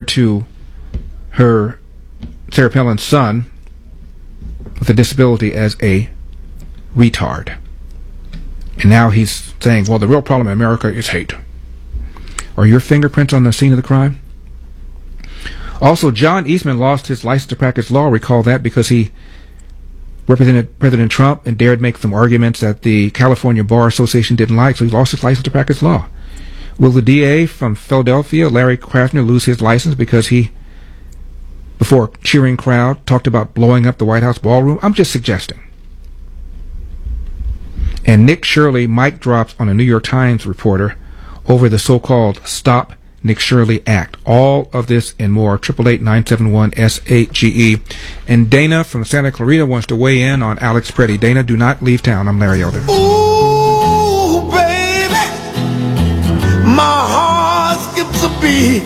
to her Sarah Palin's son with a disability as a retard. And now he's saying, well, the real problem in America is hate. Are your fingerprints on the scene of the crime? Also, John Eastman lost his license to practice law. Recall that because he represented President Trump and dared make some arguments that the California Bar Association didn't like, so he lost his license to practice law. Will the DA from Philadelphia, Larry Krasner, lose his license because he, before a cheering crowd, talked about blowing up the White House ballroom? I'm just suggesting. And Nick Shirley mic drops on a New York Times reporter over the so-called Stop Nick Shirley Act. All of this and more. 888-971-SAGE. And Dana from Santa Clarita wants to weigh in on Alex Preddy. Dana, do not leave town. I'm Larry Elder. Ooh, baby, my heart skips a beat.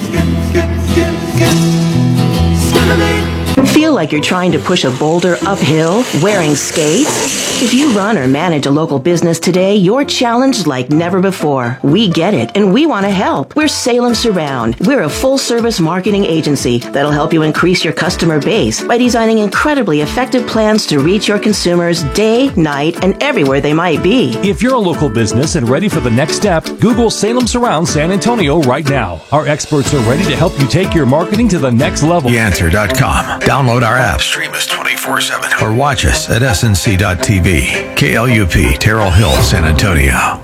Feel like you're trying to push a boulder uphill wearing skates? If you run or manage a local business today, you're challenged like never before. We get it, and we want to help. We're Salem Surround. We're a full-service marketing agency that'll help you increase your customer base by designing incredibly effective plans to reach your consumers day, night, and everywhere they might be. If you're a local business and ready for the next step, Google Salem Surround San Antonio right now. Our experts are ready to help you take your marketing to the next level. TheAnswer.com. Download our app, stream us 24/7, or watch us at snc.tv. KLUP, Terrell Hill, San Antonio.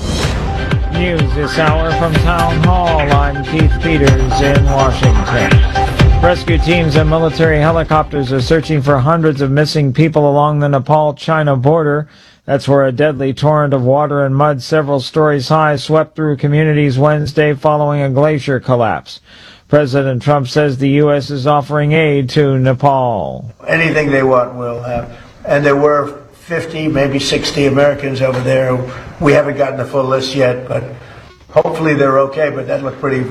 News this hour from Town Hall. I'm Keith Peters in Washington. Rescue teams and military helicopters are searching for hundreds of missing people along the Nepal-China border. That's where a deadly torrent of water and mud several stories high swept through communities Wednesday following a glacier collapse. President Trump says the U.S. is offering aid to Nepal. Anything they want, we'll have. And there were 50, maybe 60 Americans over there. We haven't gotten the full list yet, but hopefully they're okay. But that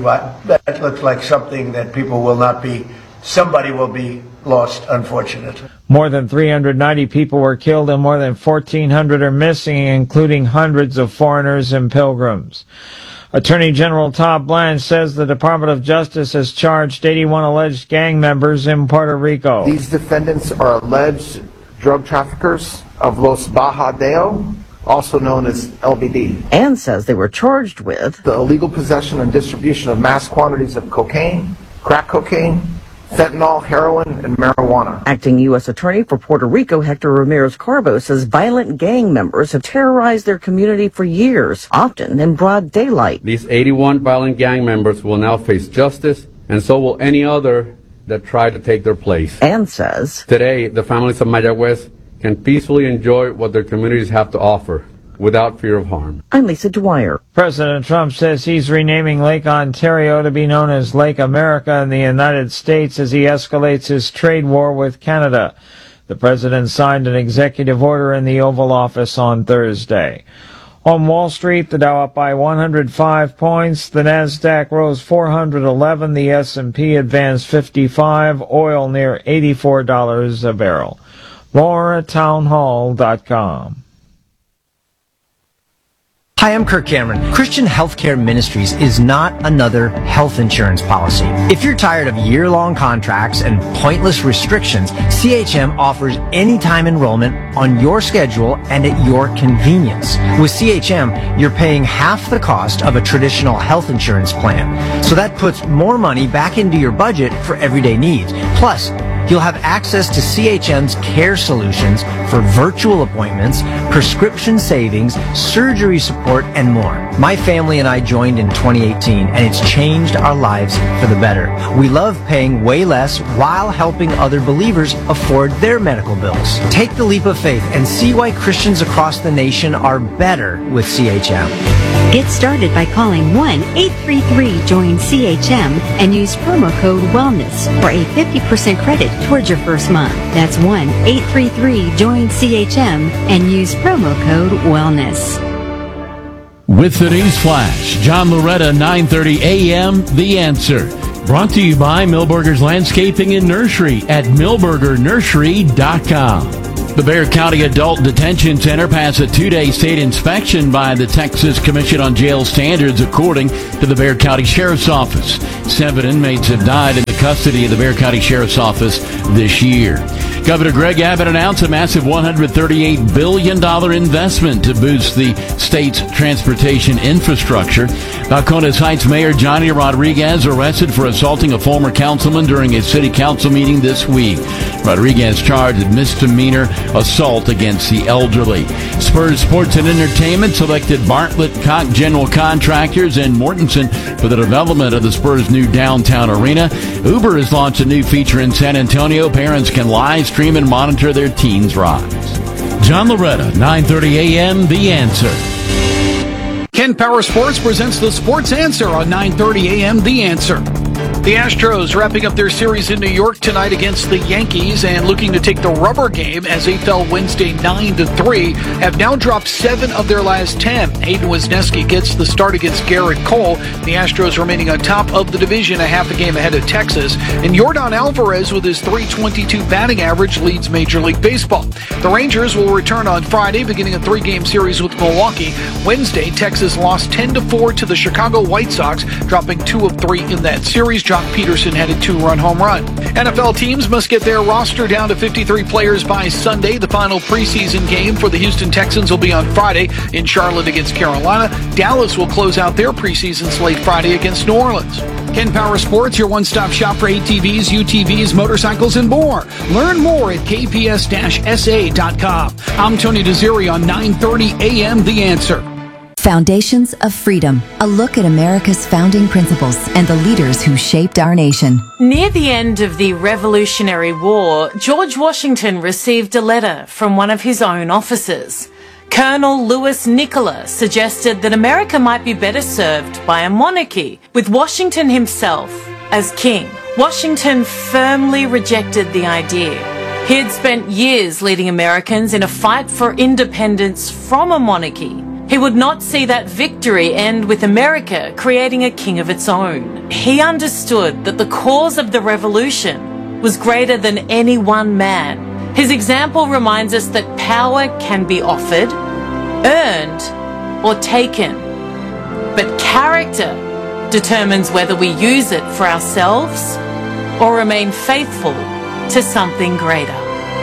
looks like something that people will not be, somebody will be lost, unfortunately. More than 390 people were killed and more than 1,400 are missing, including hundreds of foreigners and pilgrims. Attorney General Todd Blanche says the Department of Justice has charged 81 alleged gang members in Puerto Rico. These defendants are alleged drug traffickers of Los Bajadeo, also known as LBD. And says they were charged with the illegal possession and distribution of mass quantities of cocaine, crack cocaine, fentanyl, heroin, and marijuana. Acting U.S. Attorney for Puerto Rico, Hector Ramirez-Carbo, says violent gang members have terrorized their community for years, often in broad daylight. These 81 violent gang members will now face justice, and so will any other that try to take their place. And says today, the families of Mayagüez can peacefully enjoy what their communities have to offer, without fear of harm. I'm Lisa Dwyer. President Trump says he's renaming Lake Ontario to be known as Lake America in the United States as he escalates his trade war with Canada. The president signed an executive order in the Oval Office on Thursday. On Wall Street, the Dow up by 105 points, the Nasdaq rose 411, the S&P advanced 55, oil near $84 a barrel. More at townhall.com. Hi, I'm Kirk Cameron. Christian Healthcare Ministries is not another health insurance policy. If you're tired of year-long contracts and pointless restrictions, CHM offers anytime enrollment on your schedule and at your convenience. With CHM, you're paying half the cost of a traditional health insurance plan. So that puts more money back into your budget for everyday needs. Plus, you'll have access to CHM's care solutions for virtual appointments, prescription savings, surgery support, and more. My family and I joined in 2018, and it's changed our lives for the better. We love paying way less while helping other believers afford their medical bills. Take the leap of faith and see why Christians across the nation are better with CHM. Get started by calling 1-833-JOIN-CHM and use promo code WELLNESS for a 50% credit towards your first month. That's 1-833-JOIN-CHM and use promo code WELLNESS. With the News Flash, John Loretta, 9:30 a.m., The Answer. Brought to you by Milberger's Landscaping and Nursery at milbergernursery.com. The Bexar County Adult Detention Center passed a 2-day state inspection by the Texas Commission on Jail Standards, according to the Bexar County Sheriff's Office. 7 inmates have died in the custody of the Bexar County Sheriff's Office this year. Governor Greg Abbott announced a massive $138 billion investment to boost the state's transportation infrastructure. Balcones Heights Mayor Johnny Rodriguez arrested for assaulting a former councilman during a city council meeting this week. Rodriguez charged with misdemeanor assault against the elderly. Spurs Sports and Entertainment selected Bartlett Cock General Contractors and Mortensen for the development of the Spurs' new downtown arena. Uber has launched a new feature in San Antonio. Parents can live stream and monitor their teens' rides. John Loretta, 9:30 a.m. The Answer. Ken Power Sports presents the Sports Answer on 9:30 a.m. The Answer. The Astros wrapping up their series in New York tonight against the Yankees and looking to take the rubber game as they fell Wednesday 9-3, have now dropped 7 of their last 10. Hayden Wesneski gets the start against Garrett Cole. The Astros remaining on top of the division, a half a game ahead of Texas. And Yordan Alvarez with his .322 batting average leads Major League Baseball. The Rangers will return on Friday, beginning a 3-game series with Milwaukee. Wednesday, Texas lost 10-4 to the Chicago White Sox, dropping 2 of 3 in that series. Jock Peterson had a 2-run home run. NFL teams must get their roster down to 53 players by Sunday. The final preseason game for the Houston Texans will be on Friday in Charlotte against Carolina. Dallas will close out their preseason slate Friday against New Orleans. Ken Power Sports, your one-stop shop for ATVs, UTVs, motorcycles, and more. Learn more at kps-sa.com. I'm Tony Desiri on 9:30 a.m. The Answer. Foundations of Freedom, a look at America's founding principles and the leaders who shaped our nation. Near the end of the Revolutionary War, George Washington received a letter from one of his own officers. Colonel Louis Nicola suggested that America might be better served by a monarchy, with Washington himself as king. Washington firmly rejected the idea. He had spent years leading Americans in a fight for independence from a monarchy. He would not see that victory end with America creating a king of its own. He understood that the cause of the revolution was greater than any one man. His example reminds us that power can be offered, earned, or taken. But character determines whether we use it for ourselves or remain faithful to something greater.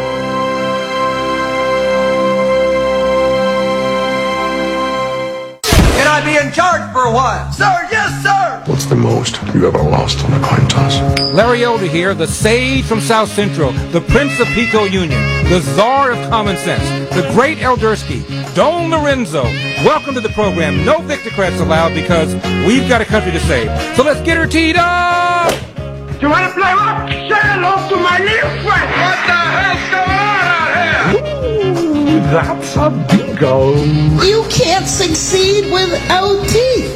Can I be in charge for a while? Sir, yes, sir! What's the most you ever lost on a coin toss? Larry Elder here, the sage from South Central, the Prince of Pico Union, the Czar of Common Sense, the great Eldersky, Don Lorenzo. Welcome to the program. No Victocrats allowed because we've got a country to save. So let's get her teed up! You want to play rock? Say hello to my little friend! What the hell's going on out here? Ooh, that's a bingo. You can't succeed without teeth.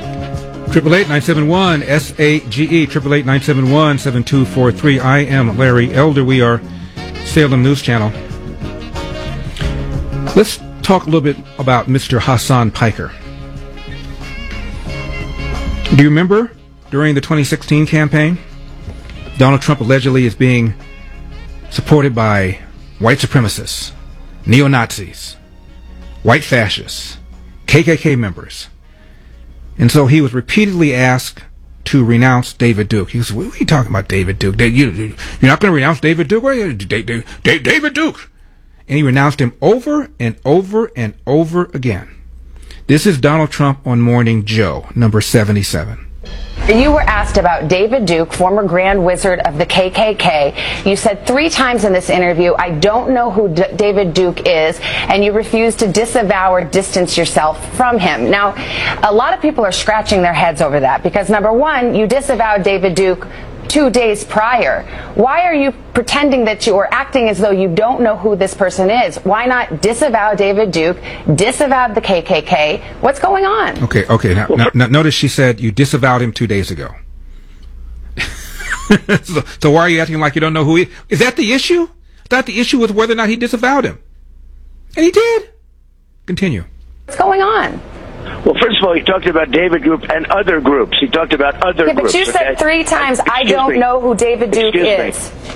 888-971-SAGE, 888-971-7243. I am Larry Elder. We are Salem News Channel. Let's talk a little bit about Mr. Hassan Piker. Do you remember during the 2016 campaign, Donald Trump allegedly is being supported by white supremacists, neo-Nazis, white fascists, KKK members. And so he was repeatedly asked to renounce David Duke. He said, what are you talking about, David Duke? You're not going to renounce David Duke? David Duke! And he renounced him over and over and over again. This is Donald Trump on Morning Joe, number 77. You were asked about David Duke, former Grand Wizard of the KKK. You said 3 times in this interview, I don't know who David Duke is, and you refused to disavow or distance yourself from him. Now, a lot of people are scratching their heads over that because, number one, you disavowed David Duke 2 days prior. Why are you pretending that you are acting as though you don't know who this person is? Why not disavow David Duke, disavow the KKK? What's going on? Okay. Now, notice she said you disavowed him 2 days ago. so why are you acting like you don't know who he is? Is that the issue? I thought the issue was whether or not he disavowed him. And he did. Continue. What's going on? Well, first of all, he talked about David Group and other groups. He talked about other groups. But you said 3 times, I don't know who David Duke is.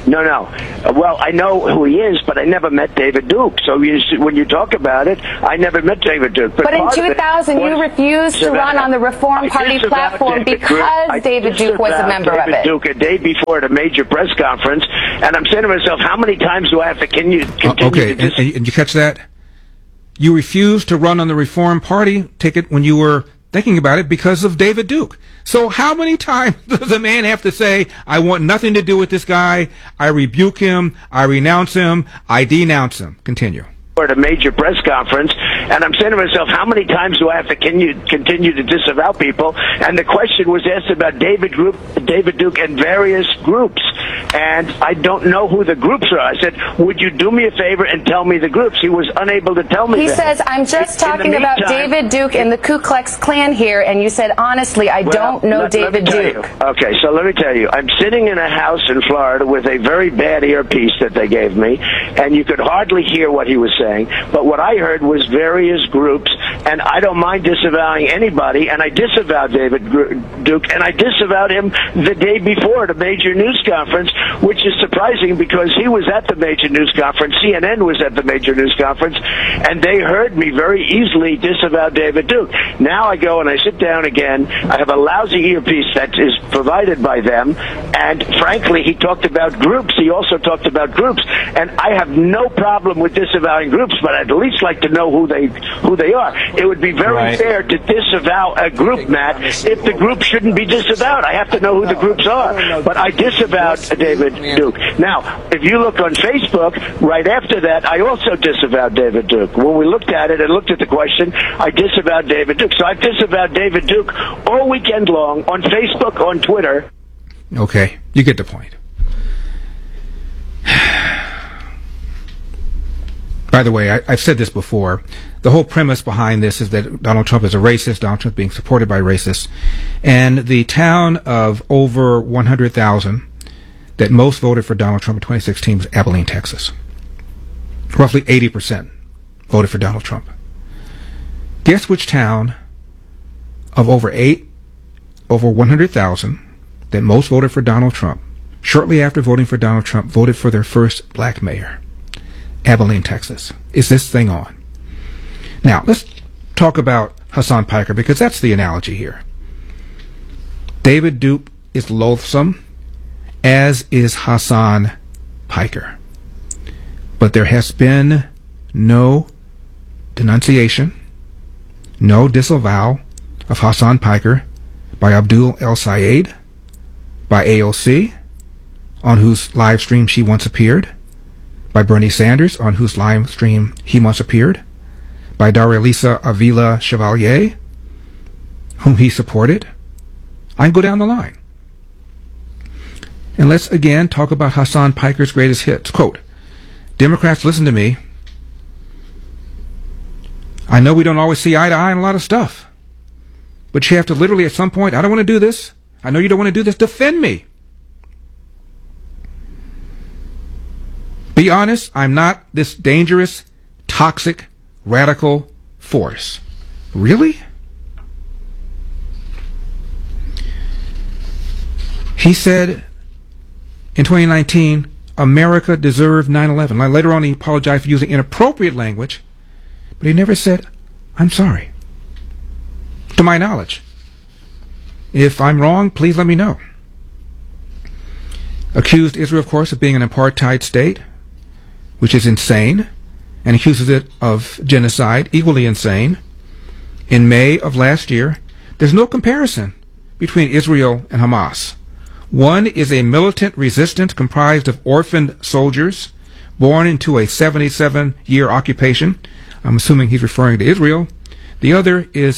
No. Well, I know who he is, but I never met David Duke. So when you talk about it, I never met David Duke. But in 2000, you refused to run on the Reform Party platform because David Duke was a member of it. David Duke a day before at a major press conference, and I'm saying to myself, how many times do I have to continue and you catch that? You refused to run on the Reform Party ticket when you were thinking about it because of David Duke. So how many times does a man have to say, I want nothing to do with this guy, I rebuke him, I renounce him, I denounce him? Continue. At a major press conference, and I'm saying to myself, how many times do I have to continue to disavow people? And the question was asked about David Duke and various groups, and I don't know who the groups are. I said, would you do me a favor and tell me the groups? He was unable to tell me. He says, I'm just talking about David Duke and the Ku Klux Klan here, and you said, honestly, I don't know David Duke. Okay, so let me tell you, I'm sitting in a house in Florida with a very bad earpiece that they gave me, and you could hardly hear what he was saying. But what I heard was various groups, and I don't mind disavowing anybody, and I disavowed David Duke, and I disavowed him the day before at a major news conference, which is surprising because he was at the major news conference, CNN was at the major news conference, and they heard me very easily disavow David Duke. Now I go and I sit down again, I have a lousy earpiece that is provided by them, and frankly, he talked about groups, he also talked about groups, and I have no problem with disavowing groups, but I'd at least like to know who they are. It would be very fair to disavow a group, Matt, if the group shouldn't be disavowed. I have to know who the groups are. But I disavowed David Duke. Now, if you look on Facebook, right after that, I also disavowed David Duke. When we looked at it and looked at the question, I disavowed David Duke. So I've disavowed David Duke all weekend long on Facebook, on Twitter. Okay, you get the point. By the way, I've said this before. The whole premise behind this is that Donald Trump is a racist, Donald Trump being supported by racists. And the town of over 100,000 that most voted for Donald Trump in 2016 was Abilene, Texas. Roughly 80% voted for Donald Trump. Guess which town of over 100,000 that most voted for Donald Trump, shortly after voting for Donald Trump, voted for their first black mayor? Abilene, Texas. Is this thing on? Now, let's talk about Hasan Piker, because that's the analogy here. David Duke is loathsome, as is Hasan Piker. But there has been no denunciation, no disavowal of Hasan Piker by Abdul El Sayed, by AOC, on whose live stream she once appeared, by Bernie Sanders, on whose live stream he once appeared, by Darelisa Avila Chevalier, whom he supported. I can go down the line. And let's again talk about Hasan Piker's greatest hits. Quote, Democrats, listen to me. I know we don't always see eye to eye on a lot of stuff, but you have to literally at some point, I don't want to do this. I know you don't want to do this. Defend me. Be honest, I'm not this dangerous, toxic, radical force. Really? He said in 2019, America deserved 9/11. Later on, he apologized for using inappropriate language, but he never said, I'm sorry. To my knowledge. If I'm wrong, please let me know. Accused Israel, of course, of being an apartheid state, which is insane, and accuses it of genocide, equally insane. In May of last year, there's no comparison between Israel and Hamas. One is a militant resistance comprised of orphaned soldiers born into a 77-year occupation. I'm assuming he's referring to Israel. The other is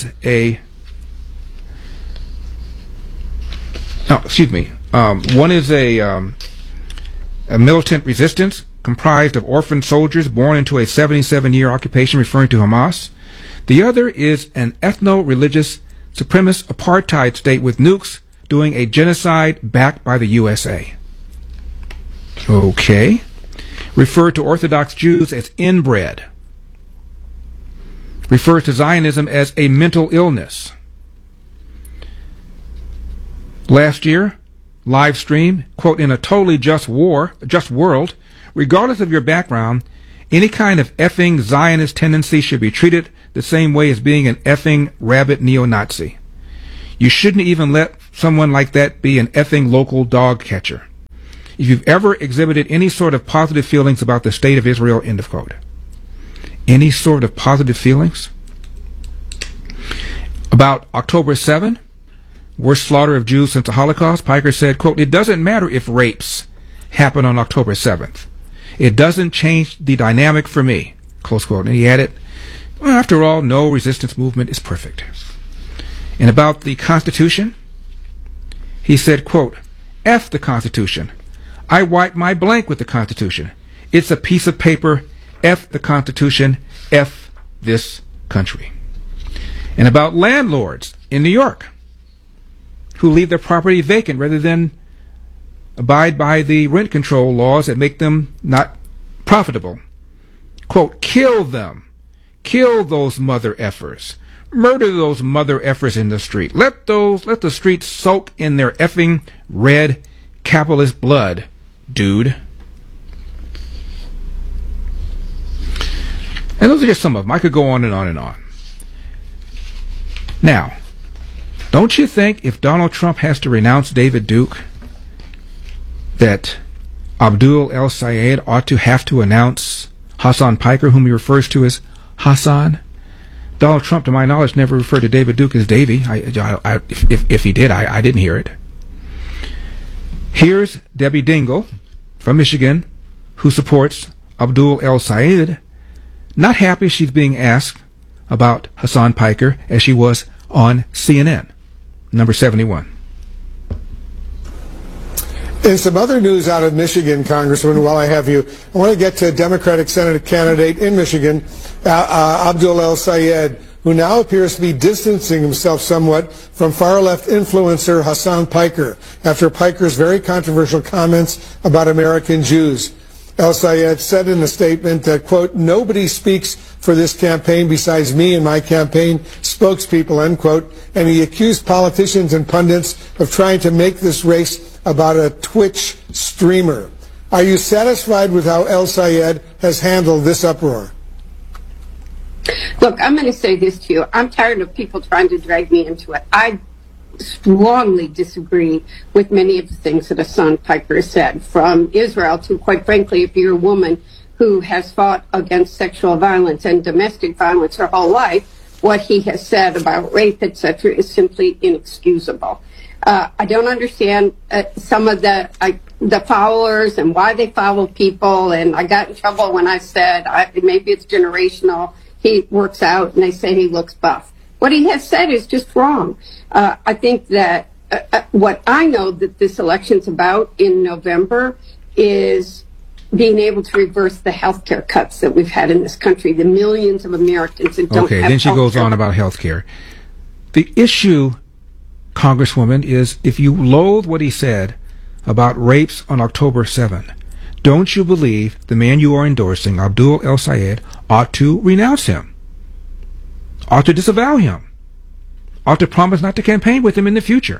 one is a militant resistance comprised of orphaned soldiers born into a 77-year occupation, referring to Hamas. The other is an ethno-religious supremacist apartheid state with nukes doing a genocide backed by the USA. Okay. Referred to Orthodox Jews as inbred. Refers to Zionism as a mental illness. Last year, live stream, quote, in a totally just world, regardless of your background, any kind of effing Zionist tendency should be treated the same way as being an effing rabid neo-Nazi. You shouldn't even let someone like that be an effing local dog catcher. If you've ever exhibited any sort of positive feelings about the state of Israel, end of quote. Any sort of positive feelings? About October 7, worst slaughter of Jews since the Holocaust, Piker said, quote, it doesn't matter if rapes happen on October 7th. It doesn't change the dynamic for me, close quote. And he added, well, after all, no resistance movement is perfect. And about the Constitution, he said, quote, F the Constitution. I wipe my blank with the Constitution. It's a piece of paper. F the Constitution. F this country. And about landlords in New York who leave their property vacant rather than abide by the rent control laws that make them not profitable. Quote, kill them. Kill those mother effers. Murder those mother effers in the street. Let the streets soak in their effing red capitalist blood, dude. And those are just some of them. I could go on and on and on. Now, don't you think if Donald Trump has to renounce David Duke, that Abdul El-Sayed ought to have to announce Hassan Piker, whom he refers to as Hassan? Donald Trump, to my knowledge, never referred to David Duke as Davy. If he did, I didn't hear it. Here's Debbie Dingell from Michigan, who supports Abdul El-Sayed, not happy she's being asked about Hassan Piker as she was on CNN. Number 71. In some other news out of Michigan, Congressman, while I have you, I want to get to Democratic Senate candidate in Michigan, Abdul El-Sayed, who now appears to be distancing himself somewhat from far-left influencer Hassan Piker after Piker's very controversial comments about American Jews. El-Sayed said in a statement that, quote, nobody speaks for this campaign besides me and my campaign spokespeople, end quote, and he accused politicians and pundits of trying to make this race about a Twitch streamer. Are you satisfied with how El-Sayed has handled this uproar? Look, I'm going to say this to you. I'm tired of people trying to drag me into it. I strongly disagree with many of the things that Hassan Piker said, from Israel to, quite frankly, if you're a woman who has fought against sexual violence and domestic violence her whole life, what he has said about rape, etc., is simply inexcusable. I don't understand some of the followers and why they follow people, and I got in trouble when I said maybe it's generational. He works out, and they say he looks buff. What he has said is just wrong. I think that what I know that this election's about in November is being able to reverse the health care cuts that we've had in this country, the millions of Americans that don't have Okay, then she goes on about health care. The issue, Congresswoman, is if you loathe what he said about rapes on October 7, don't you believe the man you are endorsing, Abdul El-Sayed, ought to renounce him? Ought to disavow him? Ought to promise not to campaign with him in the future?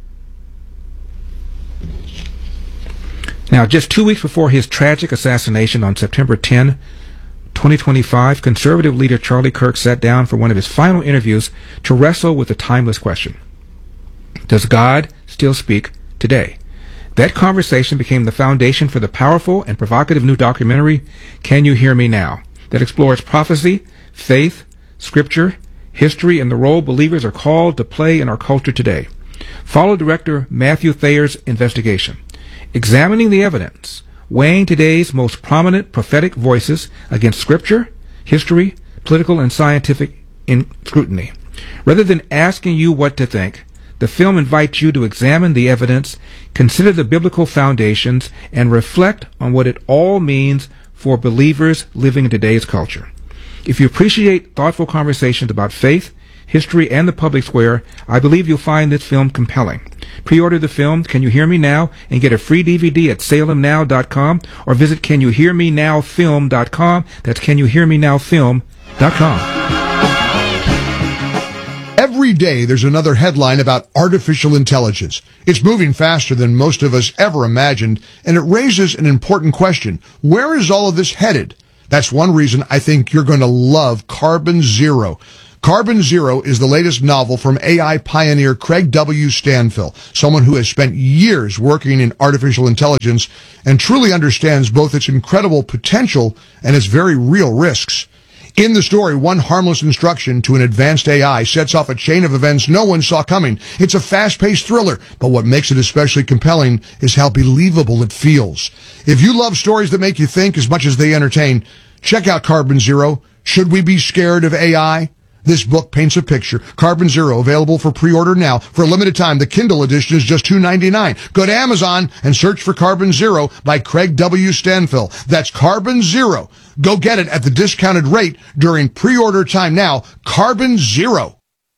Now, just 2 weeks before his tragic assassination on September 10, 2025, conservative leader Charlie Kirk sat down for one of his final interviews to wrestle with the timeless question: does God still speak today? That conversation became the foundation for the powerful and provocative new documentary, Can You Hear Me Now?, that explores prophecy, faith, scripture, history, and the role believers are called to play in our culture today. Follow director Matthew Thayer's investigation, examining the evidence, weighing today's most prominent prophetic voices against scripture, history, political, and scientific scrutiny. Rather than asking you what to think, the film invites you to examine the evidence, consider the biblical foundations, and reflect on what it all means for believers living in today's culture. If you appreciate thoughtful conversations about faith, history, and the public square, I believe you'll find this film compelling. Pre-order the film, Can You Hear Me Now?, and get a free DVD at salemnow.com, or visit CanYouHearMeNowFilm.com. That's CanYouHearMeNowFilm.com. Every day there's another headline about artificial intelligence. It's moving faster than most of us ever imagined, and it raises an important question. Where is all of this headed? That's one reason I think you're going to love Carbon Zero. Carbon Zero is the latest novel from AI pioneer Craig W. Stanfill, someone who has spent years working in artificial intelligence and truly understands both its incredible potential and its very real risks. In the story, one harmless instruction to an advanced AI sets off a chain of events no one saw coming. It's a fast-paced thriller, but what makes it especially compelling is how believable it feels. If you love stories that make you think as much as they entertain, check out Carbon Zero. Should we be scared of AI? This book paints a picture. Carbon Zero, available for pre-order now. For a limited time, the Kindle edition is just $2.99. Go to Amazon and search for Carbon Zero by Craig W. Stanfill. That's Carbon Zero. Go get it at the discounted rate during pre-order time now. Carbon Zero.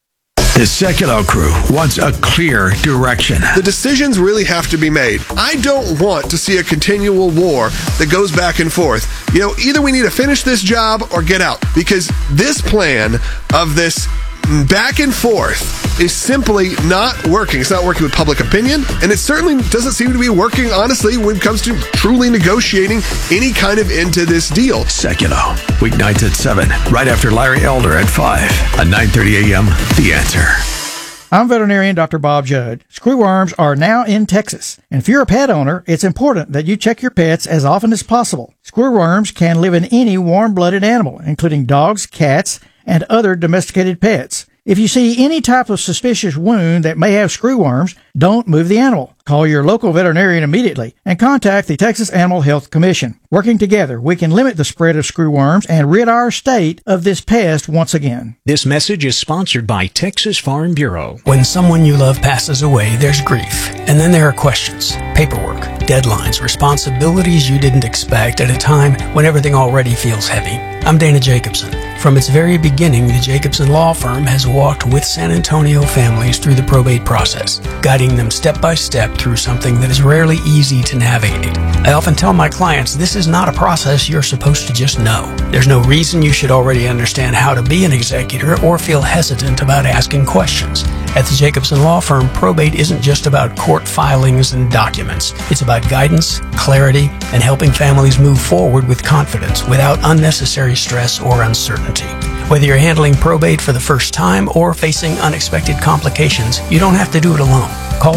The Sekulow crew wants a clear direction. The decisions really have to be made. I don't want to see a continual war that goes back and forth. You know, either we need to finish this job or get out, because this plan of this back and forth is simply not working. It's not working with public opinion, and it certainly doesn't seem to be working, honestly, when it comes to truly negotiating any kind of end to this deal. Sekulow, weeknights at 7, right after Larry Elder at 5, on 9:30 a.m. The Answer. I'm veterinarian Dr. Bob Judd. Screwworms are now in Texas. And if you're a pet owner, it's important that you check your pets as often as possible. Screwworms can live in any warm-blooded animal, including dogs, cats, and other domesticated pets. If you see any type of suspicious wound that may have screwworms, don't move the animal. Call your local veterinarian immediately and contact the Texas Animal Health Commission. Working together, we can limit the spread of screwworms and rid our state of this pest once again. This message is sponsored by Texas Farm Bureau. When someone you love passes away, there's grief. And then there are questions, paperwork, deadlines, responsibilities you didn't expect at a time when everything already feels heavy. I'm Dana Jacobson. From its very beginning, the Jacobson Law Firm has walked with San Antonio families through the probate process, guiding them step by step through something that is rarely easy to navigate. I often tell my clients this is not a process you're supposed to just know. There's no reason you should already understand how to be an executor or feel hesitant about asking questions. At the Jacobson Law Firm, probate isn't just about court filings and documents. It's about guidance, clarity, and helping families move forward with confidence without unnecessary stress or uncertainty. Whether you're handling probate for the first time or facing unexpected complications, you don't have to do it alone. Call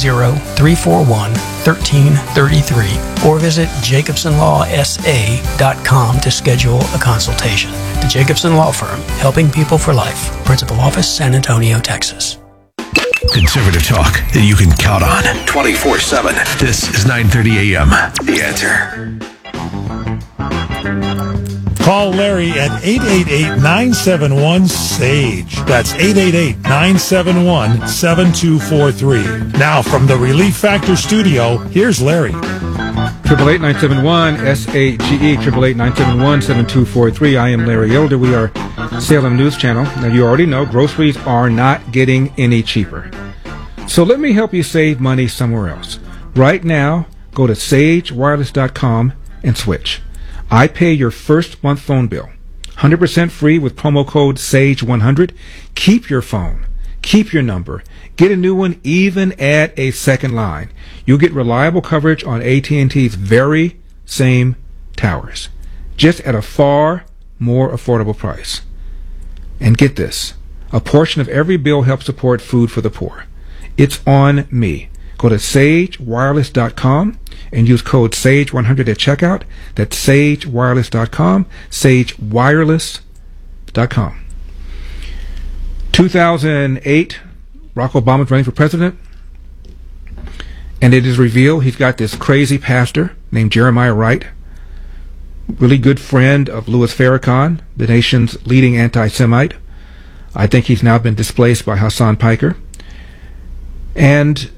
210-341-1333 or visit jacobsonlawsa.com to schedule a consultation. The Jacobson Law Firm, helping people for life. Principal Office, San Antonio, Texas. Conservative talk that you can count on 24/7. This is 9:30 a.m. The Answer. Call Larry at 888-971-SAGE. That's 888-971-7243. Now from the Relief Factor studio, here's Larry. 888-971-SAGE, 888-971-7243. I am Larry Elder. We are Salem News Channel. Now, you already know groceries are not getting any cheaper. So let me help you save money somewhere else. Right now, go to sagewireless.com and switch. I pay your first month phone bill. 100% free with promo code SAGE100. Keep your phone. Keep your number. Get a new one, even add a second line. You'll get reliable coverage on AT&T's very same towers, just at a far more affordable price. And get this, a portion of every bill helps support food for the poor. It's on me. Go to sagewireless.com and use code SAGE100 at checkout. That's sagewireless.com, sagewireless.com. 2008, Barack Obama's running for president, and it is revealed he's got this crazy pastor named Jeremiah Wright, really good friend of Louis Farrakhan, the nation's leading anti-Semite. I think he's now been displaced by Hassan Piker. And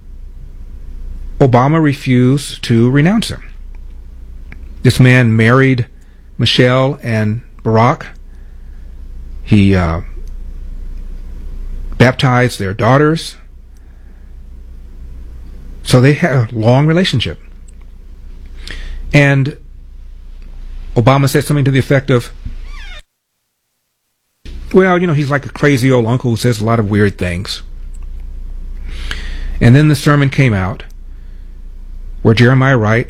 Obama refused to renounce him. This man married Michelle and Barack. He baptized their daughters. So they had a long relationship. And Obama said something to the effect of, Well, he's like a crazy old uncle who says a lot of weird things. And then the sermon came out where Jeremiah Wright,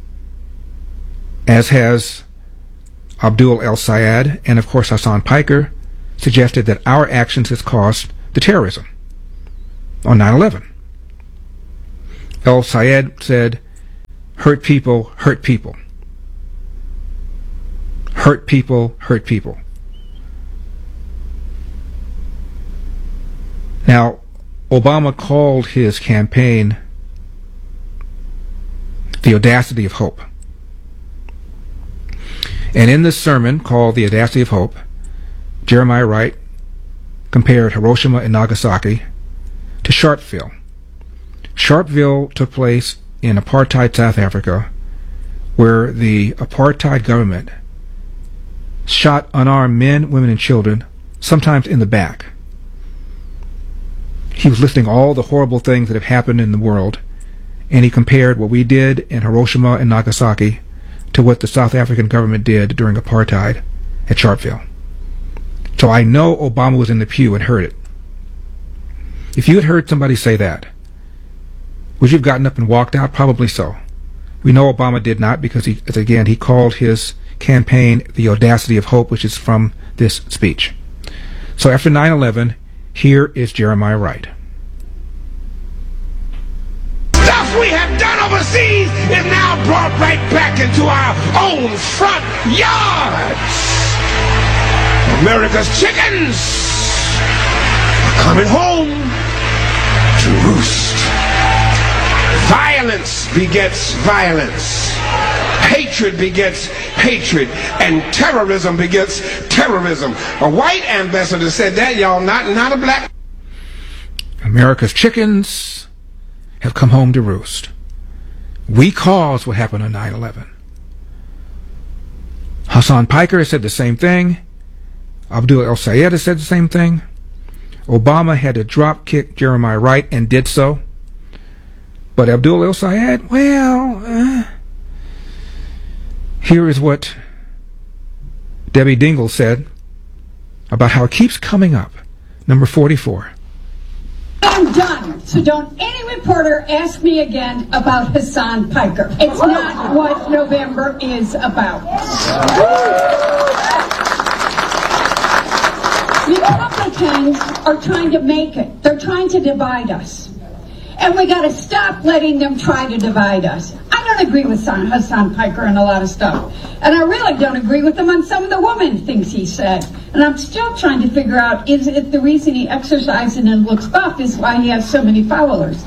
as has Abdul El-Sayed and, of course, Hassan Piker, suggested that our actions has caused the terrorism on 9/11. El-Sayed said, hurt people, hurt people. Hurt people, hurt people. Now, Obama called his campaign the audacity of hope. And in this sermon called The Audacity of Hope, Jeremiah Wright compared Hiroshima and Nagasaki to Sharpeville. Sharpeville took place in apartheid South Africa, where the apartheid government shot unarmed men, women, and children, sometimes in the back. He was listing all the horrible things that have happened in the world, and he compared what we did in Hiroshima and Nagasaki to what the South African government did during apartheid at Sharpeville. So I know Obama was in the pew and heard it. If you had heard somebody say that, would you have gotten up and walked out? Probably so. We know Obama did not, because he called his campaign the audacity of hope, which is from this speech. So after 9/11, here is Jeremiah Wright. Stuff we have done overseas is now brought right back into our own front yards. America's chickens are coming home to roost. Violence begets violence. Hatred begets hatred. And terrorism begets terrorism. A white ambassador said that, y'all, not a black. America's chickens have come home to roost. We caused what happened on 9/11. Hassan Piker has said the same thing. Abdul El-Sayed has said the same thing. Obama had to drop kick Jeremiah Wright and did so. But Abdul El-Sayed, here is what Debbie Dingell said about how it keeps coming up. Number 44. I'm done. So don't any reporter ask me again about Hassan Piker. It's not what November is about. Republicans are trying to make it. They're trying to divide us. And we got to stop letting them try to divide us. I don't agree with Hassan Piker on a lot of stuff. And I really don't agree with him on some of the woman things he said. And I'm still trying to figure out, is it the reason he exercises and looks buff is why he has so many followers?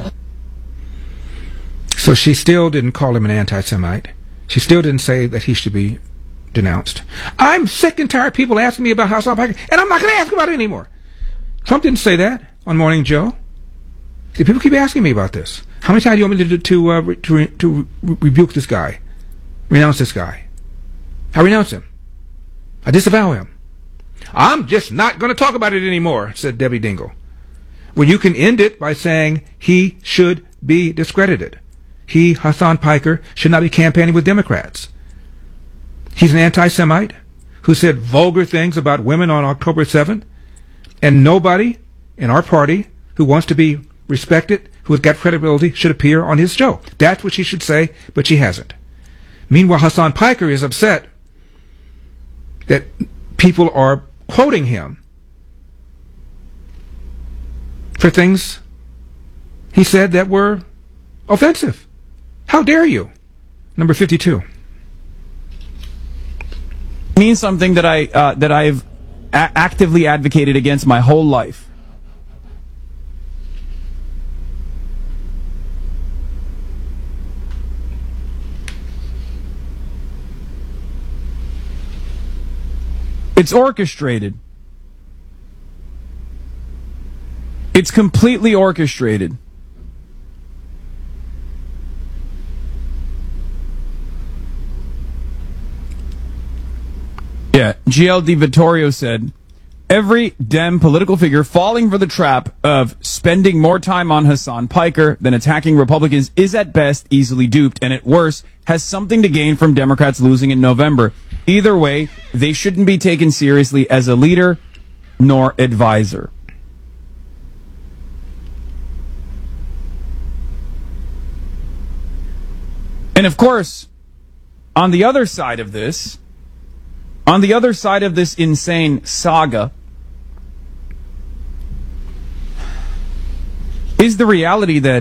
So she still didn't call him an anti-Semite. She still didn't say that he should be denounced. I'm sick and tired of people asking me about Hassan Piker, and I'm not going to ask about it anymore. Trump didn't say that on Morning Joe. See, people keep asking me about this. How many times do you want me to rebuke this guy? Renounce this guy? I renounce him. I disavow him. I'm just not going to talk about it anymore, said Debbie Dingell. Well, you can end it by saying he should be discredited. He, Hassan Piker, should not be campaigning with Democrats. He's an anti-Semite who said vulgar things about women on October 7th, and nobody in our party who wants to be respected, who has got credibility, should appear on his show. That's what she should say, but she hasn't. Meanwhile, Hassan Piker is upset that people are quoting him for things he said that were offensive. How dare you? Number 52. It means something that I've actively advocated against my whole life. It's orchestrated. It's completely orchestrated. Yeah, GLD Vittorio said, every Dem political figure falling for the trap of spending more time on Hassan Piker than attacking Republicans is at best easily duped, and at worst has something to gain from Democrats losing in November. Either way, they shouldn't be taken seriously as a leader nor advisor. And of course, on the other side of this insane saga, is the reality that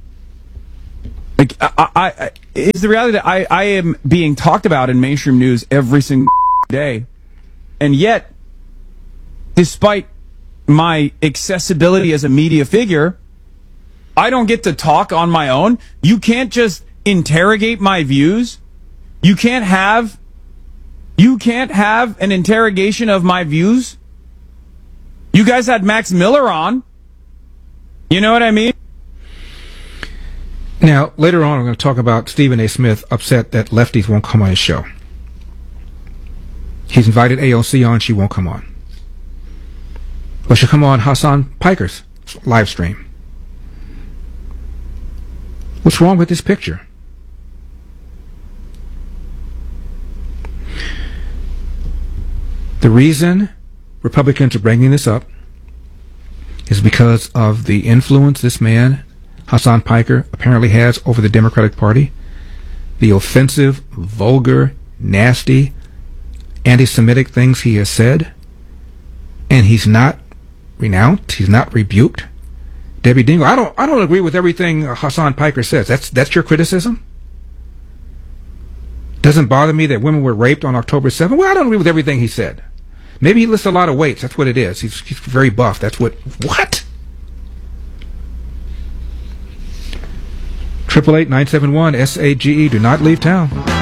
I am being talked about in mainstream news every single day, and yet, despite my accessibility as a media figure, I don't get to talk on my own. You can't just interrogate my views. You can't have an interrogation of my views. You guys had Max Miller on. You know what I mean? Now, later on, I'm going to talk about Stephen A. Smith upset that lefties won't come on his show. He's invited AOC on, she won't come on. But she'll come on Hassan Piker's live stream. What's wrong with this picture? The reason Republicans are bringing this up is because of the influence this man, Hassan Piker, apparently has over the Democratic Party. The offensive, vulgar, nasty, anti-Semitic things he has said. And he's not renounced. He's not rebuked. Debbie Dingell, I don't agree with everything Hassan Piker says. That's your criticism? Doesn't bother me that women were raped on October 7th? Well, I don't agree with everything he said. Maybe he lifts a lot of weights. That's what it is. He's very buff. That's what? 888-971-SAGE. Do not leave town.